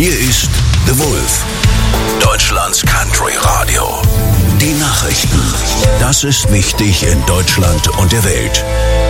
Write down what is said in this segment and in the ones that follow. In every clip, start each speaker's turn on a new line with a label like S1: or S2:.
S1: Hier ist The Wolf, Deutschlands Country Radio. Die Nachrichten. Das ist wichtig in Deutschland und der Welt.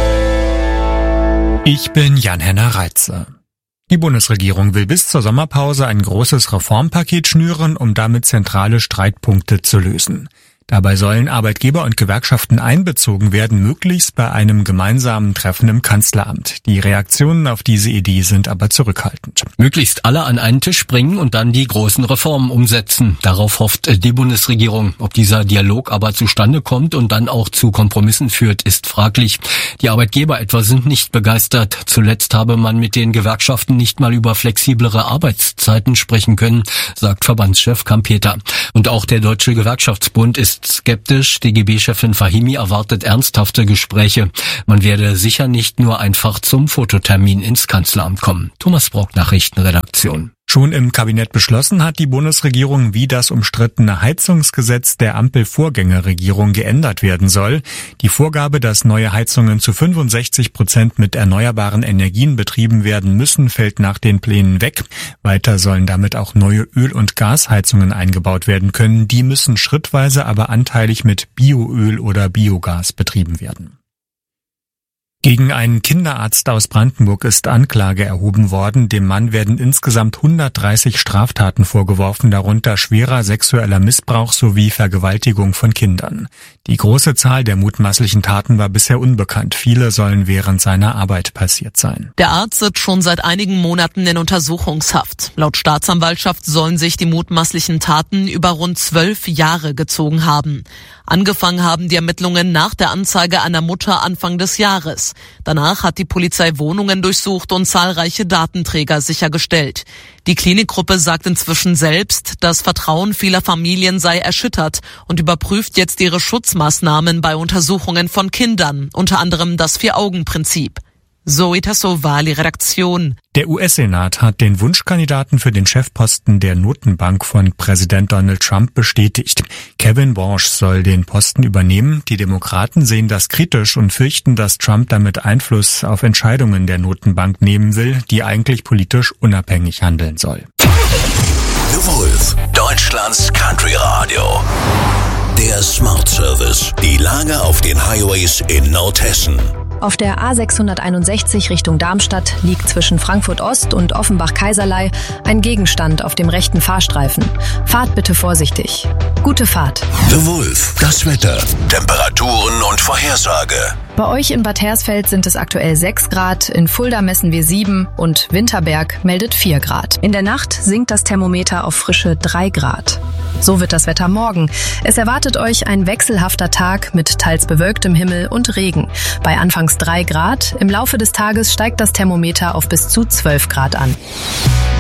S2: Ich bin Jan-Henner Reitze. Die Bundesregierung will bis zur Sommerpause ein großes Reformpaket schnüren, um damit zentrale Streitpunkte zu lösen. Dabei sollen Arbeitgeber und Gewerkschaften einbezogen werden, möglichst bei einem gemeinsamen Treffen im Kanzleramt. Die Reaktionen auf diese Idee sind aber zurückhaltend.
S3: Möglichst alle an einen Tisch bringen und dann die großen Reformen umsetzen. Darauf hofft die Bundesregierung. Ob dieser Dialog aber zustande kommt und dann auch zu Kompromissen führt, ist fraglich. Die Arbeitgeber etwa sind nicht begeistert. Zuletzt habe man mit den Gewerkschaften nicht mal über flexiblere Arbeitszeiten sprechen können, sagt Verbandschef Kampeter. Und auch der Deutsche Gewerkschaftsbund ist skeptisch. DGB-Chefin Fahimi erwartet ernsthafte Gespräche. Man werde sicher nicht nur einfach zum Fototermin ins Kanzleramt kommen. Thomas Brock, Nachrichtenredaktion.
S2: Schon im Kabinett beschlossen hat die Bundesregierung, wie das umstrittene Heizungsgesetz der Ampelvorgängerregierung geändert werden soll. Die Vorgabe, dass neue Heizungen zu 65% mit erneuerbaren Energien betrieben werden müssen, fällt nach den Plänen weg. Weiter sollen damit auch neue Öl- und Gasheizungen eingebaut werden können. Die müssen schrittweise aber anteilig mit Bioöl oder Biogas betrieben werden. Gegen einen Kinderarzt aus Brandenburg ist Anklage erhoben worden. Dem Mann werden insgesamt 130 Straftaten vorgeworfen, darunter schwerer sexueller Missbrauch sowie Vergewaltigung von Kindern. Die große Zahl der mutmaßlichen Taten war bisher unbekannt. Viele sollen während seiner Arbeit passiert sein.
S4: Der Arzt sitzt schon seit einigen Monaten in Untersuchungshaft. Laut Staatsanwaltschaft sollen sich die mutmaßlichen Taten über rund 12 Jahre gezogen haben. Angefangen haben die Ermittlungen nach der Anzeige einer Mutter Anfang des Jahres. Danach hat die Polizei Wohnungen durchsucht und zahlreiche Datenträger sichergestellt. Die Klinikgruppe sagt inzwischen selbst, das Vertrauen vieler Familien sei erschüttert und überprüft jetzt ihre Schutzmaßnahmen bei Untersuchungen von Kindern, unter anderem das Vier-Augen-Prinzip. Zoe Tassovali, Redaktion.
S2: Der US-Senat hat den Wunschkandidaten für den Chefposten der Notenbank von Präsident Donald Trump bestätigt. Kevin Warsh soll den Posten übernehmen. Die Demokraten sehen das kritisch und fürchten, dass Trump damit Einfluss auf Entscheidungen der Notenbank nehmen will, die eigentlich politisch unabhängig handeln soll.
S1: The Wolf, Deutschlands Country Radio. Der Smart Service. Die Lage auf den Highways in Nordhessen.
S5: Auf der A661 Richtung Darmstadt liegt zwischen Frankfurt Ost und Offenbach-Kaiserlei ein Gegenstand auf dem rechten Fahrstreifen. Fahrt bitte vorsichtig. Gute Fahrt.
S1: The Wolf, das Wetter, Temperaturen und Vorhersage.
S5: Bei euch in Bad Hersfeld sind es aktuell 6 Grad, in Fulda messen wir 7 und Winterberg meldet 4 Grad. In der Nacht sinkt das Thermometer auf frische 3 Grad. So wird das Wetter morgen. Es erwartet euch ein wechselhafter Tag mit teils bewölktem Himmel und Regen. Bei anfangs 3 Grad, im Laufe des Tages steigt das Thermometer auf bis zu 12 Grad an.